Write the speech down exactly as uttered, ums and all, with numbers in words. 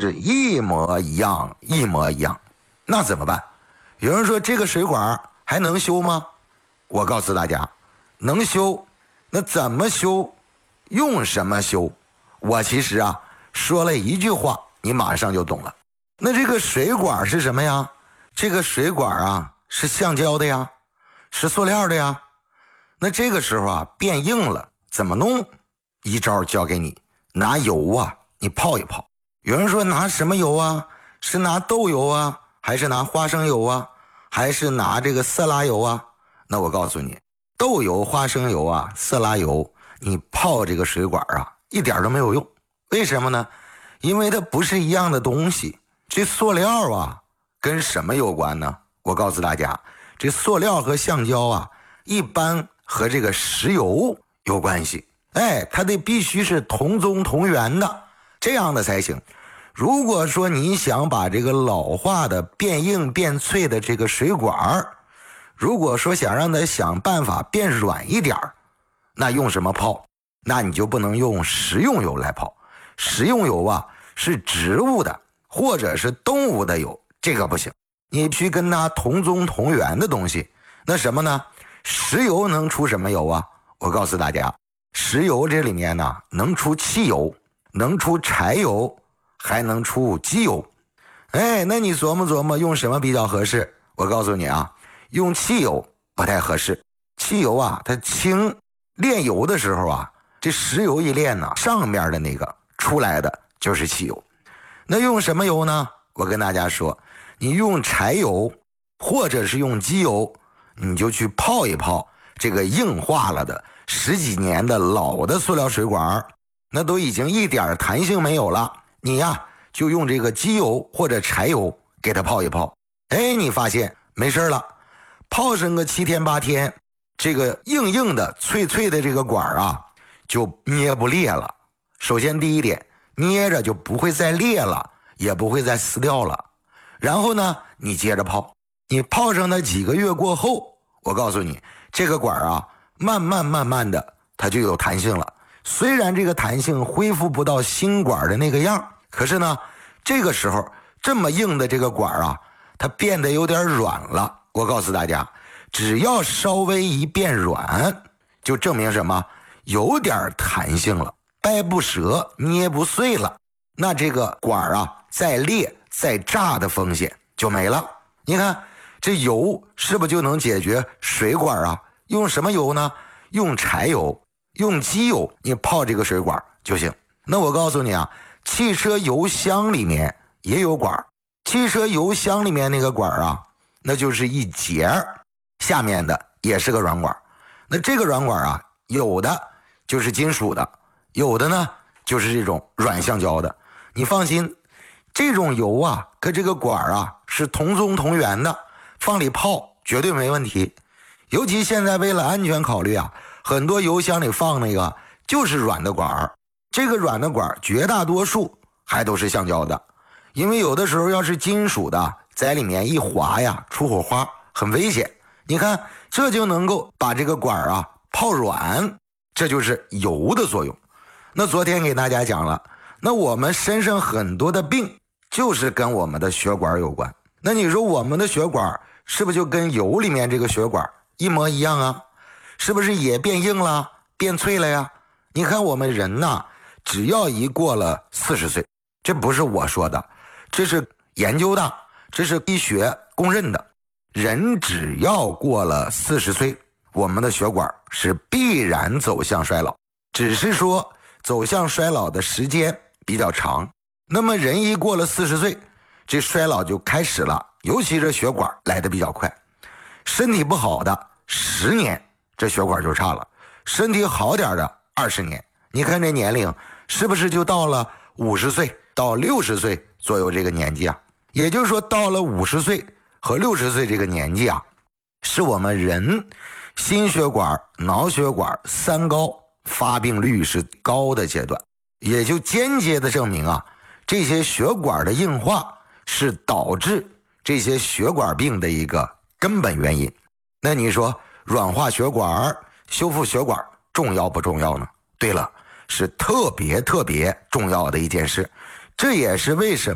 是一模一样一模一样。那怎么办？有人说这个水管还能修吗？我告诉大家，能修。那怎么修？用什么修？我其实啊说了一句话，你马上就懂了。那这个水管是什么呀？这个水管啊是橡胶的呀，是塑料的呀。那这个时候啊变硬了，怎么弄？一招教给你，拿油啊你泡一泡。有人说拿什么油啊？是拿豆油啊，还是拿花生油啊，还是拿这个色拉油啊？那我告诉你，豆油、花生油啊、色拉油，你泡这个水管啊一点都没有用。为什么呢？因为它不是一样的东西。这塑料啊跟什么有关呢？我告诉大家，这塑料和橡胶啊一般和这个石油有关系。哎，它得必须是同宗同源的，这样的才行。如果说你想把这个老化的变硬变脆的这个水管，如果说想让它想办法变软一点，那用什么泡？那你就不能用食用油来泡。食用油啊是植物的或者是动物的油，这个不行。你必须跟它同宗同源的东西。那什么呢？石油能出什么油啊？我告诉大家，石油这里面呢能出汽油，能出柴油，还能出机油。哎，那你琢磨琢磨用什么比较合适？我告诉你啊，用汽油不太合适。汽油啊它轻，炼油的时候啊，这石油一炼呢，上面的那个出来的就是汽油。那用什么油呢？我跟大家说，你用柴油或者是用机油，你就去泡一泡这个硬化了的十几年的老的塑料水管，那都已经一点弹性没有了。你呀就用这个机油或者柴油给它泡一泡。哎，你发现没事了，泡上个七天八天，这个硬硬的脆脆的这个管啊就捏不裂了。首先第一点，捏着就不会再裂了，也不会再撕掉了。然后呢你接着泡，你泡上那几个月过后，我告诉你，这个管啊慢慢慢慢的它就有弹性了。虽然这个弹性恢复不到新管的那个样，可是呢这个时候这么硬的这个管啊它变得有点软了。我告诉大家，只要稍微一变软，就证明什么？有点弹性了，掰不折，捏不碎了。那这个管啊再裂再炸的风险就没了。你看这油是不是就能解决水管啊？用什么油呢？用柴油，用机油，你泡这个水管就行。那我告诉你啊，汽车油箱里面也有管，汽车油箱里面那个管啊，那就是一节，下面的也是个软管。那这个软管啊，有的就是金属的，有的呢就是这种软橡胶的。你放心，这种油啊跟这个管啊是同宗同源的，放里泡绝对没问题。尤其现在为了安全考虑啊，很多油箱里放那个就是软的管，这个软的管绝大多数还都是橡胶的。因为有的时候要是金属的在里面一滑呀，出火花很危险。你看这就能够把这个管啊泡软，这就是油的作用。那昨天给大家讲了，那我们身上很多的病就是跟我们的血管有关。那你说我们的血管是不是就跟油里面这个血管一模一样啊？是不是也变硬了，变脆了呀？你看我们人呐，只要一过了四十岁，这不是我说的，这是研究的，这是医学公认的。人只要过了四十岁，我们的血管是必然走向衰老，只是说走向衰老的时间比较长。那么人一过了四十岁，这衰老就开始了，尤其这血管来得比较快。身体不好的十年，这血管就差了；身体好点的二十年。你看这年龄是不是就到了五十岁到六十岁左右这个年纪啊？也就是说，到了五十岁和六十岁这个年纪啊，是我们人心血管、脑血管三高发病率是高的阶段，也就间接的证明啊，这些血管的硬化是导致这些血管病的一个根本原因。那你说软化血管、修复血管重要不重要呢？对了，是特别特别重要的一件事。这也是为什么